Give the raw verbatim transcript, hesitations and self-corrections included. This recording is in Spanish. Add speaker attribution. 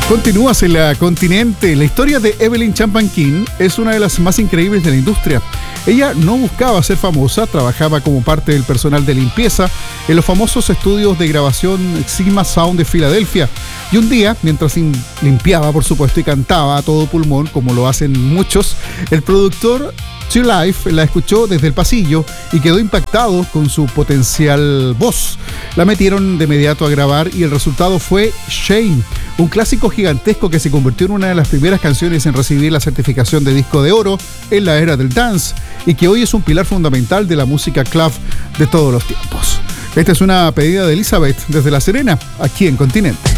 Speaker 1: Continúas en la Continente. La historia de Evelyn Champagne es una de las más increíbles de la industria. Ella no buscaba ser famosa, trabajaba como parte del personal de limpieza en los famosos estudios de grabación Sigma Sound de Filadelfia. Y un día, mientras limpiaba, por supuesto, y cantaba a todo pulmón, como lo hacen muchos, el productor Two Life la escuchó desde el pasillo y quedó impactado con su potencial voz. La metieron de inmediato a grabar y el resultado fue Shame, un clásico gigantesco que se convirtió en una de las primeras canciones en recibir la certificación de disco de oro en la era del dance y que hoy es un pilar fundamental de la música club de todos los tiempos. Esta es una pedida de Elizabeth desde La Serena, aquí en Continente.